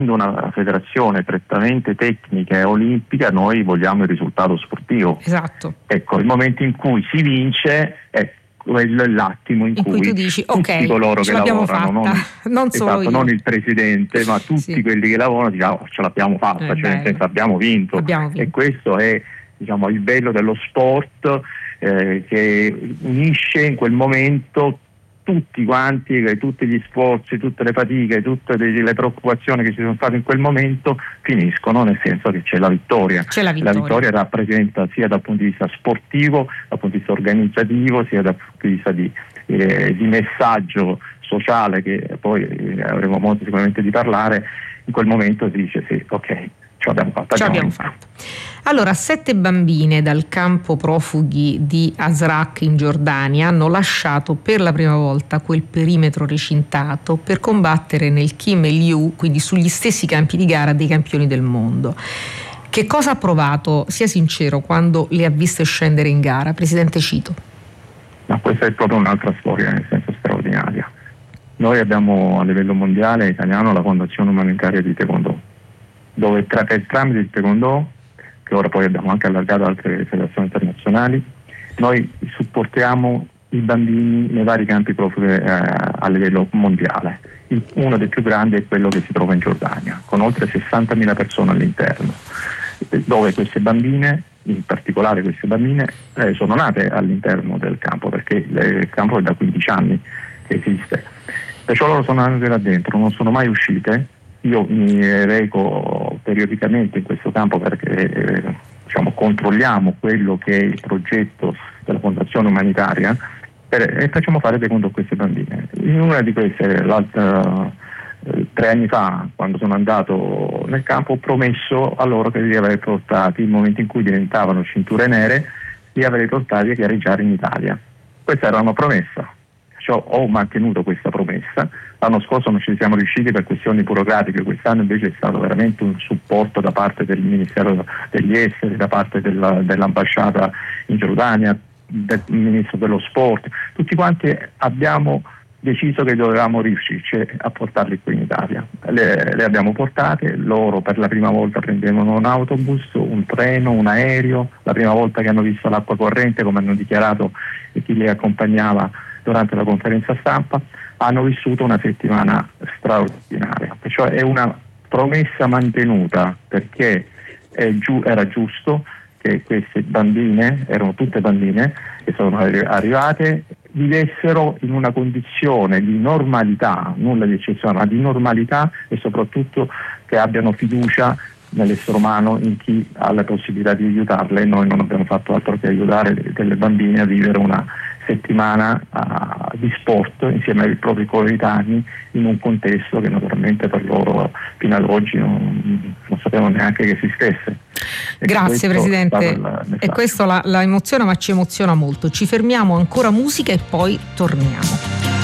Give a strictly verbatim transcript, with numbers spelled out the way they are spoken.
una federazione prettamente tecnica e olimpica, noi vogliamo il risultato sportivo. Esatto. Ecco, il momento in cui si vince è quello è l'attimo in, in cui, cui tu dici tutti ok, coloro ce che l'abbiamo lavorano, fatta, non, non solo esatto, io. non il presidente, ma tutti Sì. quelli che lavorano dicono oh, ce l'abbiamo fatta, Eh, cioè nel senso abbiamo vinto. abbiamo vinto. E questo è, diciamo, il bello dello sport, eh, che unisce in quel momento tutti quanti, tutti gli sforzi, tutte le fatiche, tutte le preoccupazioni che ci sono state in quel momento finiscono, nel senso che c'è la vittoria. C'è la vittoria. La vittoria rappresenta sia dal punto di vista sportivo, dal punto di vista organizzativo, sia dal punto di vista di, eh, di messaggio sociale, che poi eh, avremo modo sicuramente di parlare. In quel momento si dice sì, ok, ce l'abbiamo fatta. Ce l'abbiamo fatta. Allora, sette bambine dal campo profughi di Azraq in Giordania hanno lasciato per la prima volta quel perimetro recintato per combattere nel Kim Il-you, quindi sugli stessi campi di gara dei campioni del mondo. Che cosa ha provato, sia sincero, quando le ha viste scendere in gara? Presidente Cito. Ma questa è proprio un'altra storia, nel senso straordinaria. Noi abbiamo a livello mondiale italiano la Fondazione Umanitaria di Taekwondo, dove tra, per tramite il Taekwondo, che ora poi abbiamo anche allargato ad altre federazioni internazionali, noi supportiamo i bambini nei vari campi profughi eh, a livello mondiale. Il, uno dei più grandi è quello che si trova in Giordania, con oltre sessantamila persone all'interno, dove queste bambine, in particolare queste bambine, eh, sono nate all'interno del campo, perché il campo è da quindici anni che esiste. Perciò loro sono andate là dentro, non sono mai uscite. Io mi reco periodicamente in questo campo perché eh, diciamo, controlliamo quello che è il progetto della Fondazione Umanitaria per, e facciamo fare secondo queste bambine. In una di queste, eh, tre anni fa, quando sono andato nel campo, ho promesso a loro che li avrei portati, nel momento in cui diventavano cinture nere, li avrei portati a gareggiare in Italia. Questa era una promessa. Cioè, ho mantenuto questa promessa. L'anno scorso non ci siamo riusciti per questioni burocratiche, quest'anno invece è stato veramente un supporto da parte del Ministero degli Esteri, da parte della, dell'ambasciata in Giordania, del Ministro dello Sport. Tutti quanti abbiamo deciso che dovevamo riuscirci a portarli qui in Italia. Le, le abbiamo portate, loro per la prima volta prendevano un autobus, un treno, un aereo, la prima volta che hanno visto l'acqua corrente, come hanno dichiarato chi li accompagnava durante la conferenza stampa, hanno vissuto una settimana straordinaria. Perciò è una promessa mantenuta, perché è giu- era giusto che queste bambine, erano tutte bambine che sono arrivate, vivessero in una condizione di normalità, nulla di eccezionale, ma di normalità, e soprattutto che abbiano fiducia nell'essere umano, in chi ha la possibilità di aiutarle. Noi non abbiamo fatto altro che aiutare delle bambine a vivere una settimana uh, di sport insieme ai propri coetanei in un contesto che naturalmente per loro fino ad oggi non, non sapevano neanche che esistesse. E grazie Presidente, e questo la, la emoziona, ma ci emoziona molto. Ci fermiamo, ancora musica e poi torniamo.